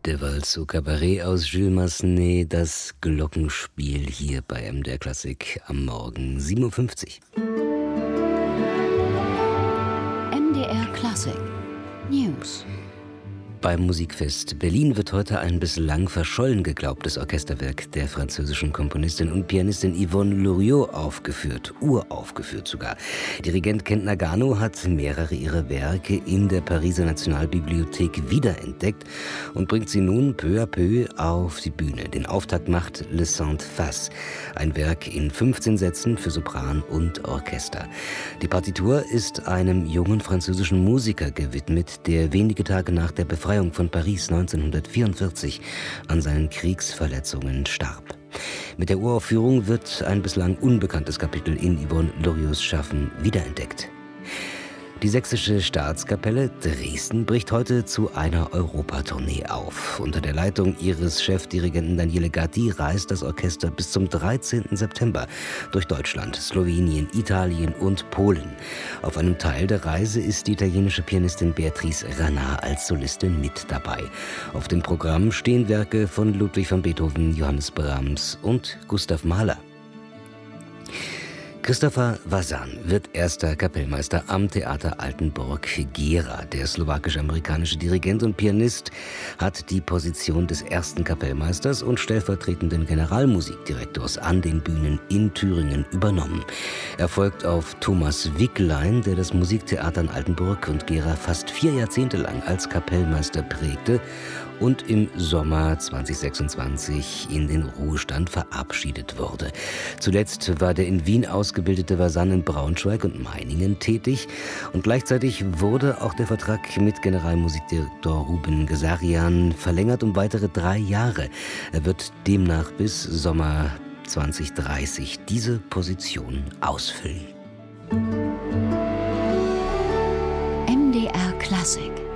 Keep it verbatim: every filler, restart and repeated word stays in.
De Walz au Cabaret aus Jules Massenet, das Glockenspiel hier bei M D R Klassik am Morgen sieben Uhr fünfzig. M D R Klassik News. Beim Musikfest Berlin wird heute ein bislang verschollen geglaubtes Orchesterwerk der französischen Komponistin und Pianistin Yvonne Loriot aufgeführt, uraufgeführt sogar. Dirigent Kent Nagano hat mehrere ihrer Werke in der Pariser Nationalbibliothek wiederentdeckt und bringt sie nun peu à peu auf die Bühne. Den Auftakt macht Le Sainte Face, ein Werk in fünfzehn Sätzen für Sopran und Orchester. Die Partitur ist einem jungen französischen Musiker gewidmet, der wenige Tage nach der Befreiung von Paris neunzehnhundertvierundvierzig an seinen Kriegsverletzungen starb. Mit der Uraufführung wird ein bislang unbekanntes Kapitel in Yvonne Loriots Schaffen wiederentdeckt. Die Sächsische Staatskapelle Dresden bricht heute zu einer Europatournee auf. Unter der Leitung ihres Chefdirigenten Daniele Gatti reist das Orchester bis zum dreizehnten September durch Deutschland, Slowenien, Italien und Polen. Auf einem Teil der Reise ist die italienische Pianistin Beatrice Rana als Solistin mit dabei. Auf dem Programm stehen Werke von Ludwig van Beethoven, Johannes Brahms und Gustav Mahler. Christopher Wasan wird erster Kapellmeister am Theater Altenburg-Gera. Der slowakisch-amerikanische Dirigent und Pianist hat die Position des ersten Kapellmeisters und stellvertretenden Generalmusikdirektors an den Bühnen in Thüringen übernommen. Er folgt auf Thomas Wicklein, der das Musiktheater in Altenburg und Gera fast vier Jahrzehnte lang als Kapellmeister prägte und im Sommer zweitausendsechsundzwanzig in den Ruhestand verabschiedet wurde. Zuletzt war der in Wien ausgebildete Wasan in Braunschweig und Meiningen tätig und gleichzeitig wurde auch der Vertrag mit Generalmusikdirektor Ruben Ghazarian verlängert um weitere drei Jahre. Er wird demnach bis Sommer zweitausenddreißig diese Position ausfüllen. M D R Klassik